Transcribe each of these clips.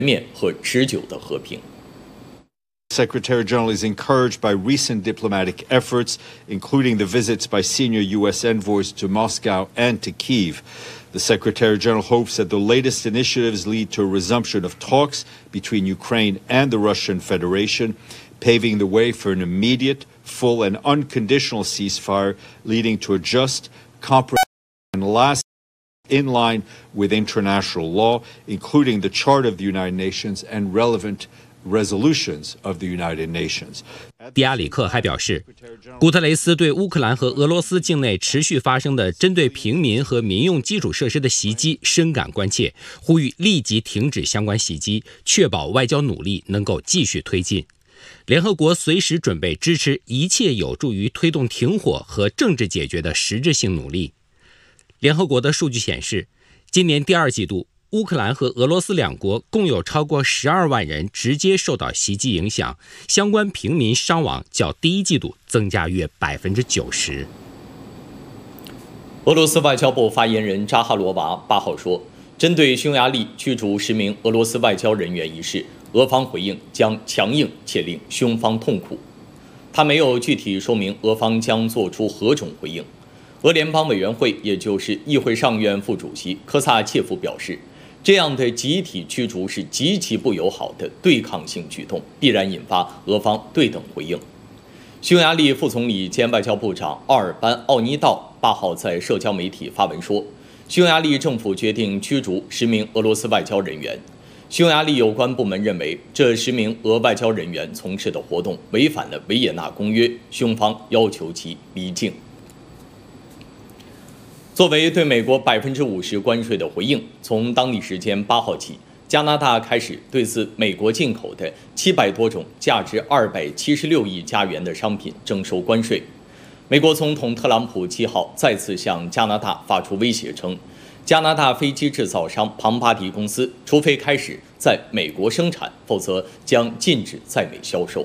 面和持久的和平。 Secretary General is encouraged by recent diplomatic efforts, including the visits by senior U.S. envoys to Moscow and to Kyiv. The Secretary General hopes that the latest initiatives lead to a resumption of talks between Ukraine and the Russian Federation, paving the way for an immediate, full, and unconditional ceasefire, leading to a just, comprehensive, and lasting in line with international law, including the Charter of the United Nations and relevant resolutions of the United Nations. 蒂亚里克还表示，古特雷斯对乌克兰和俄罗斯境内持续发生的针对平民和民用基础设施的袭击深感关切，呼吁立即停止相关袭击，确保外交努力能够继续推进。联合国随时准备支持一切有助于推动停火和政治解决的实质性努力。联合国的数据显示，今年第二季度，乌克兰和俄罗斯两国共有超过12万人直接受到袭击影响，相关平民伤亡较第一季度增加约90%。 俄罗斯外交部发言人扎哈罗娃8号说，针对匈牙利驱逐10名俄罗斯外交人员一事，俄方回应将强硬且令匈方痛苦。他没有具体说明俄方将做出何种回应。俄联邦委员会，也就是议会上院副主席科萨切夫表示，这样的集体驱逐是极其不友好的对抗性举动，必然引发俄方对等回应。匈牙利副总理兼外交部长奥尔班·奥尼道8号在社交媒体发文说，匈牙利政府决定驱逐10名俄罗斯外交人员。匈牙利有关部门认为，这10名俄外交人员从事的活动违反了维也纳公约，匈方要求其离境。作为对美国50%关税的回应，从当地时间8号起，加拿大开始对自美国进口的700多种价值276亿加元的商品征收关税。美国总统特朗普7号再次向加拿大发出威胁，称加拿大飞机制造商庞巴迪公司除非开始在美国生产，否则将禁止在美销售。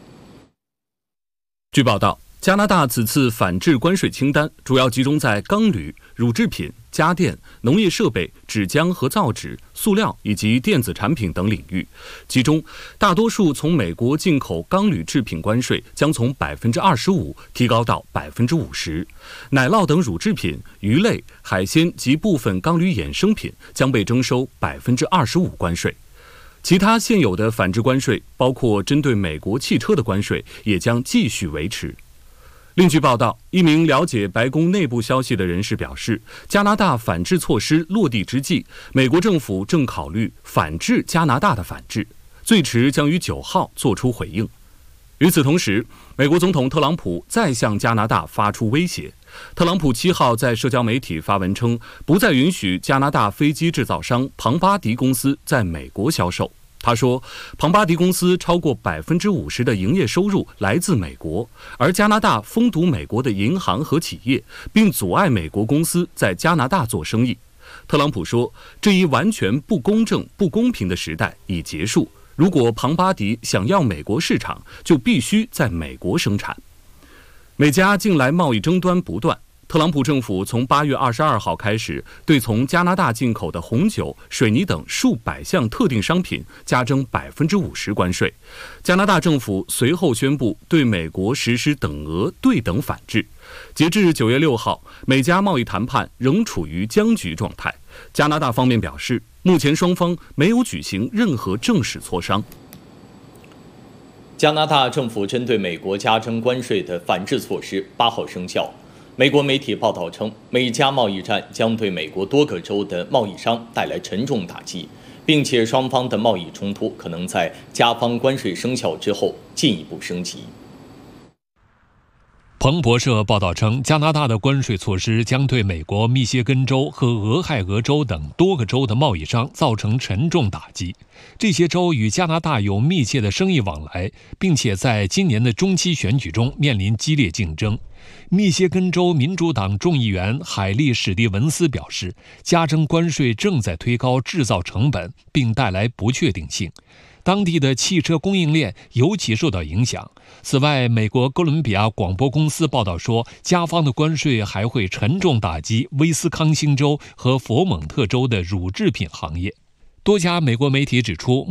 据报道，加拿大此次反制关税清单主要集中在钢铝、乳制品、家电、农业设备、纸浆和造纸、塑料以及电子产品等领域。其中，大多数从美国进口钢铝制品关税将从25%提高到50%，奶酪等乳制品、鱼类、海鲜及部分钢铝衍生品将被征收25%关税。其他现有的反制关税，包括针对美国汽车的关税，也将继续维持。另据报道，一名了解白宫内部消息的人士表示，加拿大反制措施落地之际，美国政府正考虑反制加拿大的反制，最迟将于9号做出回应。与此同时，美国总统特朗普再向加拿大发出威胁。特朗普7号在社交媒体发文称，不再允许加拿大飞机制造商庞巴迪公司在美国销售。他说，庞巴迪公司超过50%的营业收入来自美国，而加拿大封堵美国的银行和企业，并阻碍美国公司在加拿大做生意。特朗普说，这一完全不公正、不公平的时代已结束。如果庞巴迪想要美国市场，就必须在美国生产。美加近来贸易争端不断。特朗普政府从8月22号开始，对从加拿大进口的红酒、水泥等数百项特定商品加征50%关税。加拿大政府随后宣布对美国实施等额对等反制。截至9月6号，美加贸易谈判仍处于僵局状态。加拿大方面表示，目前双方没有举行任何正式磋商。 加拿大政府针对美国加征关税的反制措施8号生效。美国媒体报道称，美加贸易战将对美国多个州的贸易商带来沉重打击，并且双方的贸易冲突可能在加方关税生效之后进一步升级。 彭博社报道称，加拿大的关税措施将对美国密歇根州和俄亥俄州等多个州的贸易商造成沉重打击。这些州与加拿大有密切的生意往来，并且在今年的中期选举中面临激烈竞争。密歇根州民主党众议员海莉·史蒂文斯表示，加征关税正在推高制造成本，并带来不确定性。当地的汽车供应链尤其受到影响。此外，美国哥伦比亚广播公司报道说，加方的关税还会沉重打击威斯康星州和佛蒙特州的乳制品行业。 多家美国媒体指出，